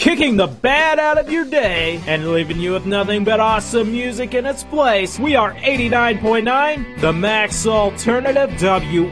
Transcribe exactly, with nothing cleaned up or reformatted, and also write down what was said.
kicking the bad out of your day and leaving you with nothing but awesome music in its place. We are eighty-nine point nine, the Max Alternative, W